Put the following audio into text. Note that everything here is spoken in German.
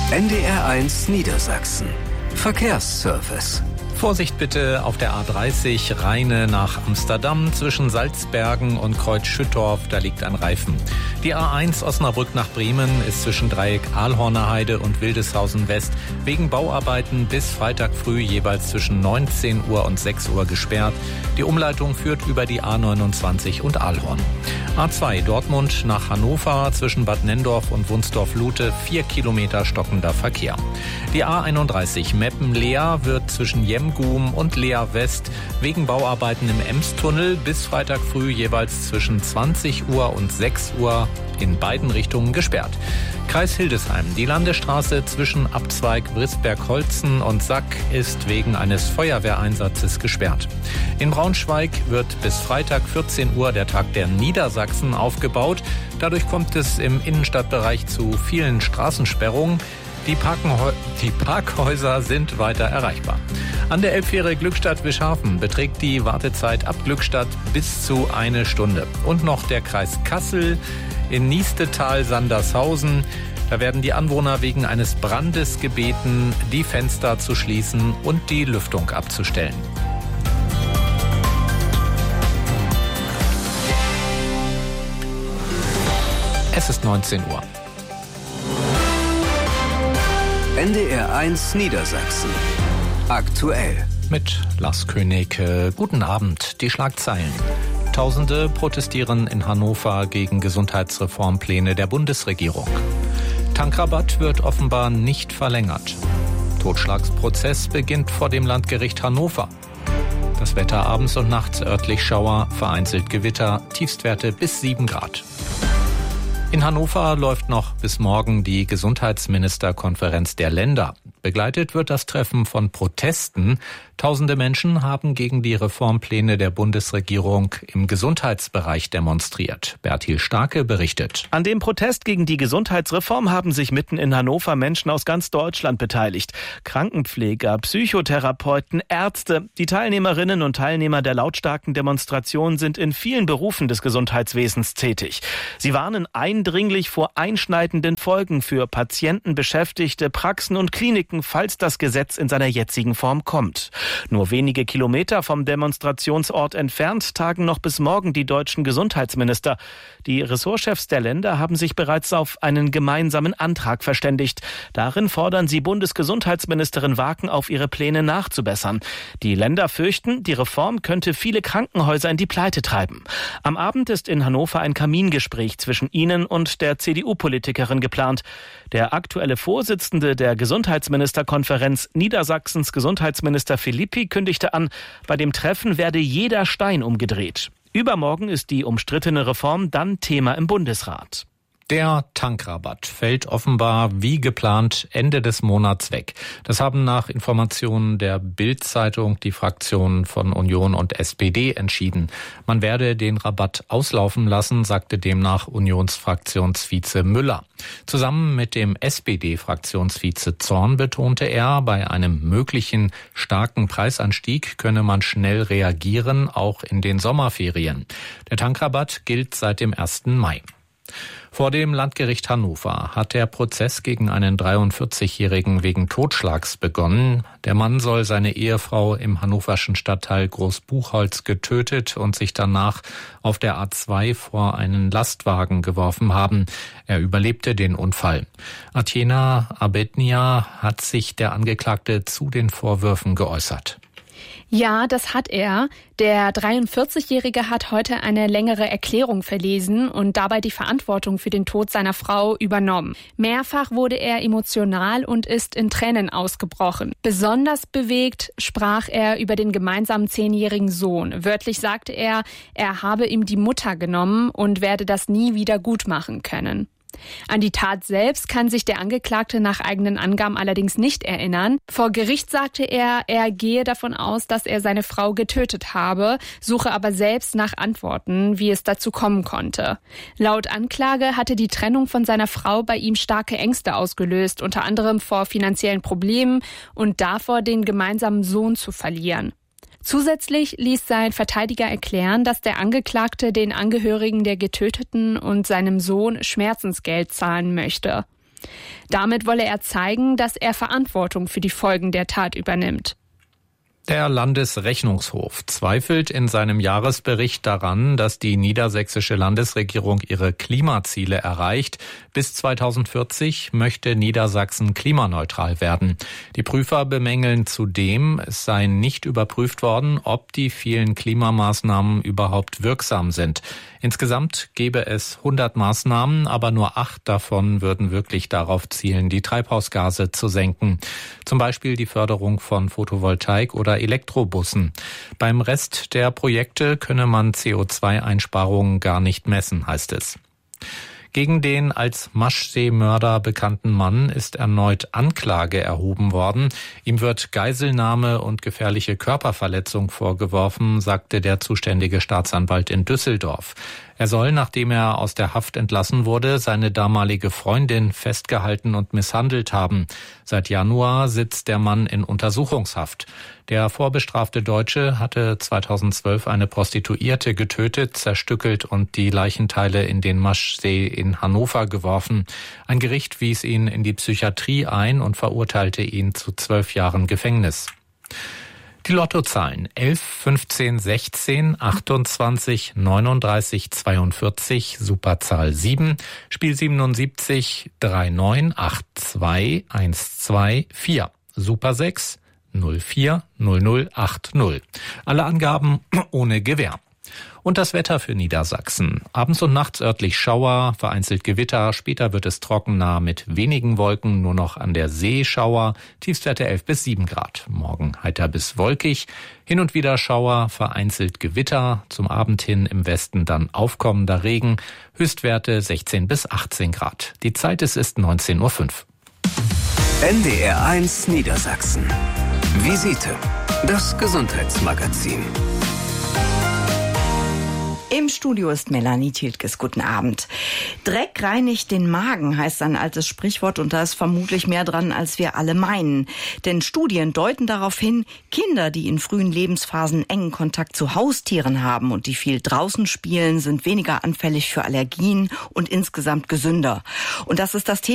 NDR1 Niedersachsen. Verkehrsservice. Vorsicht bitte auf der A30 Rheine nach Amsterdam zwischen Salzbergen und Kreuz Schüttorf, da liegt ein Reifen. Die A1 Osnabrück nach Bremen ist zwischen Dreieck Ahlhorner Heide und Wildeshausen West wegen Bauarbeiten bis Freitag früh jeweils zwischen 19 Uhr und 6 Uhr gesperrt. Die Umleitung führt über die A29 und Ahlhorn. A2 Dortmund nach Hannover zwischen Bad Nenndorf und Wunsdorf-Lute 4 Kilometer stockender Verkehr. Die A31 Meppen-Leer wird zwischen Jemgum und Leer West wegen Bauarbeiten im Emstunnel bis Freitag früh jeweils zwischen 20 Uhr und 6 Uhr in beiden Richtungen gesperrt. Kreis Hildesheim. Die Landesstraße zwischen Abzweig Brisberg-Holzen und Sack ist wegen eines Feuerwehreinsatzes gesperrt. In Braunschweig wird bis Freitag 14 Uhr der Tag der Niedersachsen aufgebaut. Dadurch kommt es im Innenstadtbereich zu vielen Straßensperrungen. Die Parkhäuser sind weiter erreichbar. An der Elbfähre Glückstadt-Wischhafen beträgt die Wartezeit ab Glückstadt bis zu 1 Stunde. Und noch der Kreis Kassel in Niestetal-Sandershausen. Da werden die Anwohner wegen eines Brandes gebeten, die Fenster zu schließen und die Lüftung abzustellen. Es ist 19 Uhr. NDR1 Niedersachsen. Aktuell. Mit Lars König. Guten Abend. Die Schlagzeilen. Tausende protestieren in Hannover gegen Gesundheitsreformpläne der Bundesregierung. Tankrabatt wird offenbar nicht verlängert. Totschlagsprozess beginnt vor dem Landgericht Hannover. Das Wetter abends und nachts örtlich Schauer, vereinzelt Gewitter, Tiefstwerte bis 7 Grad. In Hannover läuft noch bis morgen die Gesundheitsministerkonferenz der Länder. Begleitet wird das Treffen von Protesten. Tausende Menschen haben gegen die Reformpläne der Bundesregierung im Gesundheitsbereich demonstriert. Bertil Starke berichtet. An dem Protest gegen die Gesundheitsreform haben sich mitten in Hannover Menschen aus ganz Deutschland beteiligt. Krankenpfleger, Psychotherapeuten, Ärzte. Die Teilnehmerinnen und Teilnehmer der lautstarken Demonstration sind in vielen Berufen des Gesundheitswesens tätig. Sie warnen eindringlich vor einschneidenden Folgen für Patienten, Beschäftigte, Praxen und Kliniken, falls das Gesetz in seiner jetzigen Form kommt. Nur wenige Kilometer vom Demonstrationsort entfernt tagen noch bis morgen die deutschen Gesundheitsminister. Die Ressortchefs der Länder haben sich bereits auf einen gemeinsamen Antrag verständigt. Darin fordern sie Bundesgesundheitsministerin Waken auf, ihre Pläne nachzubessern. Die Länder fürchten, die Reform könnte viele Krankenhäuser in die Pleite treiben. Am Abend ist in Hannover ein Kamingespräch zwischen ihnen und der CDU-Politikerin geplant. Der aktuelle Vorsitzende der Gesundheitsministerkonferenz, Niedersachsens Gesundheitsminister Philippi, kündigte an, bei dem Treffen werde jeder Stein umgedreht. Übermorgen ist die umstrittene Reform dann Thema im Bundesrat. Der Tankrabatt fällt offenbar wie geplant Ende des Monats weg. Das haben nach Informationen der Bild-Zeitung die Fraktionen von Union und SPD entschieden. Man werde den Rabatt auslaufen lassen, sagte demnach Unionsfraktionsvize Müller. Zusammen mit dem SPD-Fraktionsvize Zorn betonte er, bei einem möglichen starken Preisanstieg könne man schnell reagieren, auch in den Sommerferien. Der Tankrabatt gilt seit dem 1. Mai. Vor dem Landgericht Hannover hat der Prozess gegen einen 43-Jährigen wegen Totschlags begonnen. Der Mann soll seine Ehefrau im hannoverschen Stadtteil Großbuchholz getötet und sich danach auf der A2 vor einen Lastwagen geworfen haben. Er überlebte den Unfall. Athena Abednia hat sich der Angeklagte zu den Vorwürfen geäußert. Ja, das hat er. Der 43-Jährige hat heute eine längere Erklärung verlesen und dabei die Verantwortung für den Tod seiner Frau übernommen. Mehrfach wurde er emotional und ist in Tränen ausgebrochen. Besonders bewegt sprach er über den gemeinsamen 10-jährigen Sohn. Wörtlich sagte er, er habe ihm die Mutter genommen und werde das nie wieder gut machen können. An die Tat selbst kann sich der Angeklagte nach eigenen Angaben allerdings nicht erinnern. Vor Gericht sagte er, er gehe davon aus, dass er seine Frau getötet habe, suche aber selbst nach Antworten, wie es dazu kommen konnte. Laut Anklage hatte die Trennung von seiner Frau bei ihm starke Ängste ausgelöst, unter anderem vor finanziellen Problemen und davor, den gemeinsamen Sohn zu verlieren. Zusätzlich ließ sein Verteidiger erklären, dass der Angeklagte den Angehörigen der Getöteten und seinem Sohn Schmerzensgeld zahlen möchte. Damit wolle er zeigen, dass er Verantwortung für die Folgen der Tat übernimmt. Der Landesrechnungshof zweifelt in seinem Jahresbericht daran, dass die niedersächsische Landesregierung ihre Klimaziele erreicht. Bis 2040 möchte Niedersachsen klimaneutral werden. Die Prüfer bemängeln zudem, es sei nicht überprüft worden, ob die vielen Klimamaßnahmen überhaupt wirksam sind. Insgesamt gäbe es 100 Maßnahmen, aber nur 8 davon würden wirklich darauf zielen, die Treibhausgase zu senken. Zum Beispiel die Förderung von Photovoltaik oder Elektrobussen. Beim Rest der Projekte könne man CO2-Einsparungen gar nicht messen, heißt es. Gegen den als Maschsee-Mörder bekannten Mann ist erneut Anklage erhoben worden. Ihm wird Geiselnahme und gefährliche Körperverletzung vorgeworfen, sagte der zuständige Staatsanwalt in Düsseldorf. Er soll, nachdem er aus der Haft entlassen wurde, seine damalige Freundin festgehalten und misshandelt haben. Seit Januar sitzt der Mann in Untersuchungshaft. Der vorbestrafte Deutsche hatte 2012 eine Prostituierte getötet, zerstückelt und die Leichenteile in den Maschsee in Hannover geworfen. Ein Gericht wies ihn in die Psychiatrie ein und verurteilte ihn zu 12 Jahren Gefängnis. Die Lottozahlen 11, 15, 16, 28, 39, 42, Superzahl 7, Spiel 77, 39, 82, 12, 4, Super 6, 04, 00, 80. Alle Angaben ohne Gewähr. Und das Wetter für Niedersachsen. Abends und nachts örtlich Schauer, vereinzelt Gewitter. Später wird es trockener mit wenigen Wolken, nur noch an der See Schauer. Tiefstwerte 11 bis 7 Grad. Morgen heiter bis wolkig. Hin und wieder Schauer, vereinzelt Gewitter. Zum Abend hin im Westen dann aufkommender Regen. Höchstwerte 16 bis 18 Grad. Die Zeit ist 19:05 Uhr. NDR1 Niedersachsen. Visite. Das Gesundheitsmagazin. Im Studio ist Melanie Tiltges. Guten Abend. Dreck reinigt den Magen, heißt ein altes Sprichwort, und da ist vermutlich mehr dran, als wir alle meinen. Denn Studien deuten darauf hin, Kinder, die in frühen Lebensphasen engen Kontakt zu Haustieren haben und die viel draußen spielen, sind weniger anfällig für Allergien und insgesamt gesünder. Und das ist das Thema